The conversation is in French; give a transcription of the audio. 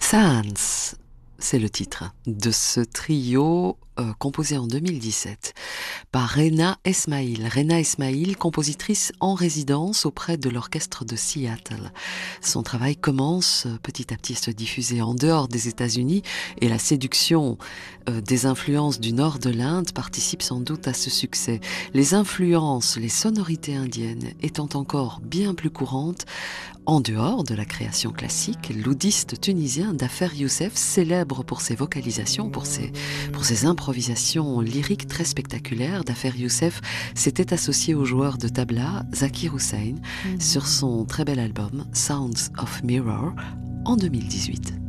Sans, c'est le titre de ce trio composé en 2017 par Rena Esmail. Rena Esmail, compositrice en résidence auprès de l'orchestre de Seattle. Son travail commence petit à petit à se diffuser en dehors des États-Unis et la séduction des influences du nord de l'Inde participe sans doute à ce succès. Les influences, les sonorités indiennes étant encore bien plus courantes en dehors de la création classique, l'oudiste tunisien Dhafer Youssef, célèbre pour ses vocalisations, pour ses improvisations lyriques très spectaculaires, Dhafer Youssef s'était associé au joueur de tabla Zakir Hussain sur son très bel album Sounds of Mirror en 2018.